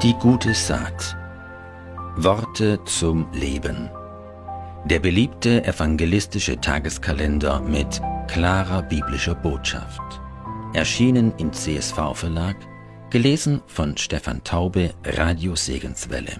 Die gute Saat. Worte zum Leben. Der beliebte evangelistische Tageskalender mit klarer biblischer Botschaft. Erschienen im CSV-Verlag, gelesen von Stefan Taube, Radio Segenswelle.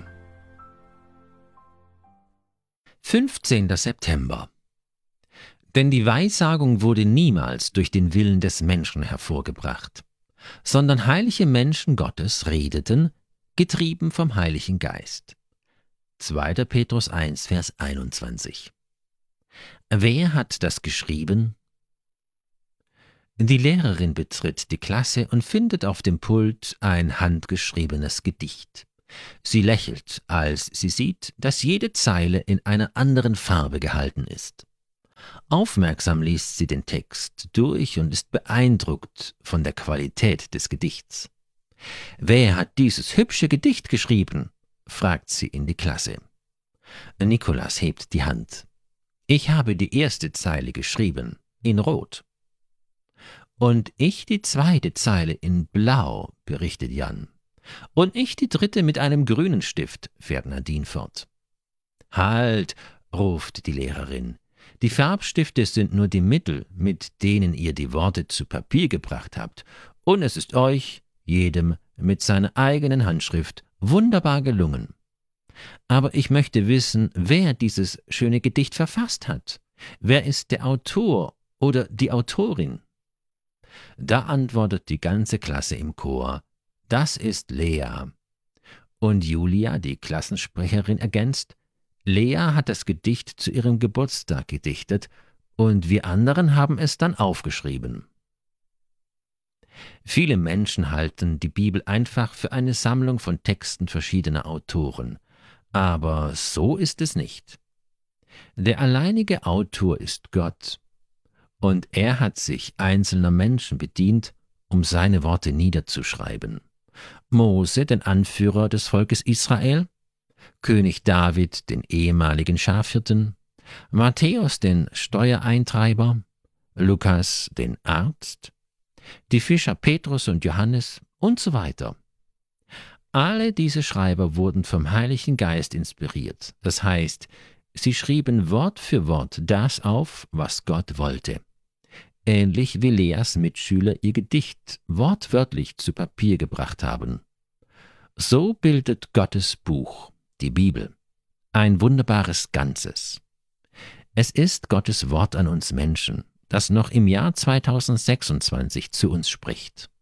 15. September. Denn die Weissagung wurde niemals durch den Willen des Menschen hervorgebracht, sondern heilige Menschen Gottes redeten, getrieben vom Heiligen Geist. 2. Petrus 1, Vers 21. Wer hat das geschrieben? Die Lehrerin betritt die Klasse und findet auf dem Pult ein handgeschriebenes Gedicht. Sie lächelt, als sie sieht, dass jede Zeile in einer anderen Farbe gehalten ist. Aufmerksam liest sie den Text durch und ist beeindruckt von der Qualität des Gedichts. »Wer hat dieses hübsche Gedicht geschrieben?« fragt sie in die Klasse. Nikolas hebt die Hand. »Ich habe die erste Zeile geschrieben, in Rot.« »Und ich die zweite Zeile in Blau«, berichtet Jan. »Und ich die dritte mit einem grünen Stift«, fährt Nadine fort. »Halt«, ruft die Lehrerin. »Die Farbstifte sind nur die Mittel, mit denen ihr die Worte zu Papier gebracht habt, und es ist euch, jedem mit seiner eigenen Handschrift, wunderbar gelungen. Aber ich möchte wissen, wer dieses schöne Gedicht verfasst hat. Wer ist der Autor oder die Autorin?« Da antwortet die ganze Klasse im Chor: »Das ist Lea.« Und Julia, die Klassensprecherin, ergänzt: »Lea hat das Gedicht zu ihrem Geburtstag gedichtet und wir anderen haben es dann aufgeschrieben.« Viele Menschen halten die Bibel einfach für eine Sammlung von Texten verschiedener Autoren. Aber so ist es nicht. Der alleinige Autor ist Gott, und er hat sich einzelner Menschen bedient, um seine Worte niederzuschreiben. Mose, den Anführer des Volkes Israel, König David, den ehemaligen Schafhirten, Matthäus, den Steuereintreiber, Lukas, den Arzt, die Fischer Petrus und Johannes und so weiter. Alle diese Schreiber wurden vom Heiligen Geist inspiriert. Das heißt, sie schrieben Wort für Wort das auf, was Gott wollte. Ähnlich wie Leas Mitschüler ihr Gedicht wortwörtlich zu Papier gebracht haben. So bildet Gottes Buch, die Bibel, ein wunderbares Ganzes. Es ist Gottes Wort an uns Menschen, das noch im Jahr 2026 zu uns spricht.